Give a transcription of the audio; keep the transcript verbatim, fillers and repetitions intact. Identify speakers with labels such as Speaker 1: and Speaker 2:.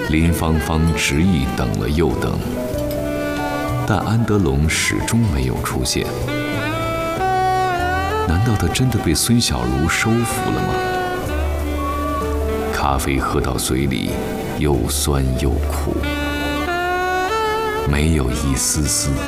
Speaker 1: 林芳芳执意等了又等，但安德龙始终没有出现。难道他真的被孙小茹收服了吗？咖啡喝到嘴里，又酸又苦，没有一丝丝